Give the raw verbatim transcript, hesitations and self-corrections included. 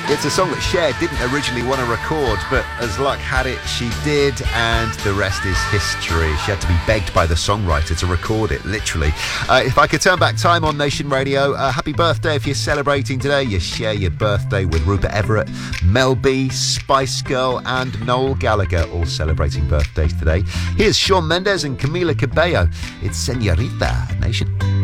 It's a song that Cher didn't originally want to record, but as luck had it, she did, and the rest is history. She had to be begged by the songwriter to record it, literally. Uh, if I could turn back time on Nation Radio, uh, happy birthday if you're celebrating today. You share your birthday with Rupert Everett, Mel B, Spice Girl, and Noel Gallagher, all celebrating birthdays today. Here's Shawn Mendes and Camila Cabello. It's Señorita Nation.